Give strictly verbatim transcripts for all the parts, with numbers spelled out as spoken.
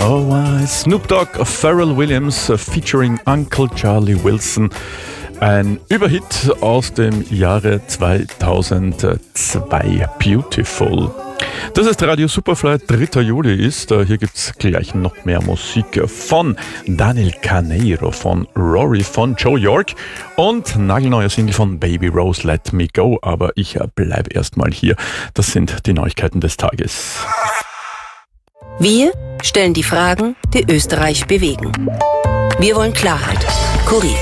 Oh, why? Snoop Dogg, Pharrell Williams uh, featuring Uncle Charlie Wilson. Ein Überhit aus dem Jahre zweitausendzwei, Beautiful. Dass es Radio Superfly dritter Juli ist, hier gibt's gleich noch mehr Musik von Daniel Caneiro, von Rory, von Joe York und nagelneue Single von Baby Rose, Let Me Go. Aber ich bleibe erstmal hier. Das sind die Neuigkeiten des Tages. Wir stellen die Fragen, die Österreich bewegen. Wir wollen Klarheit. Kurier.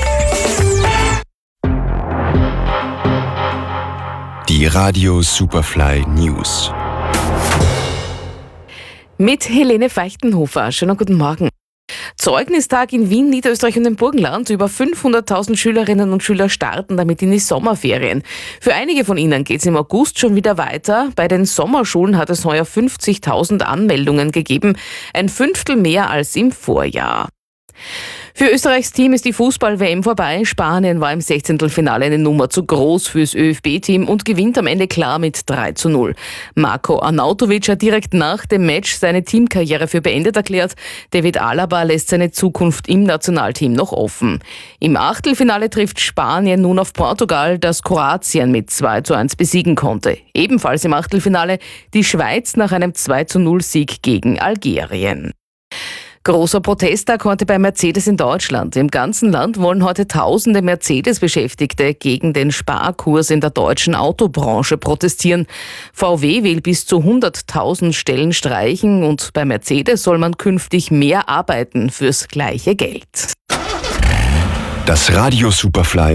Die Radio Superfly News. Mit Helene Feichtenhofer. Schönen guten Morgen. Zeugnistag in Wien, Niederösterreich und dem Burgenland. Über fünfhunderttausend Schülerinnen und Schüler starten damit in die Sommerferien. Für einige von ihnen geht es im August schon wieder weiter. Bei den Sommerschulen hat es heuer fünfzigtausend Anmeldungen gegeben, ein Fünftel mehr als im Vorjahr. Für Österreichs Team ist die Fußball-W M vorbei. Spanien war im Sechzehntelfinale eine Nummer zu groß fürs Ö F B-Team und gewinnt am Ende klar mit drei zu null. Marko Arnautovic hat direkt nach dem Match seine Teamkarriere für beendet erklärt. David Alaba lässt seine Zukunft im Nationalteam noch offen. Im Achtelfinale trifft Spanien nun auf Portugal, das Kroatien mit zwei zu eins besiegen konnte. Ebenfalls im Achtelfinale die Schweiz nach einem zwei zu null Sieg gegen Algerien. Großer Protesttag heute bei Mercedes in Deutschland. Im ganzen Land wollen heute tausende Mercedes-Beschäftigte gegen den Sparkurs in der deutschen Autobranche protestieren. V W will bis zu hunderttausend Stellen streichen und bei Mercedes soll man künftig mehr arbeiten fürs gleiche Geld. Das Radio Superfly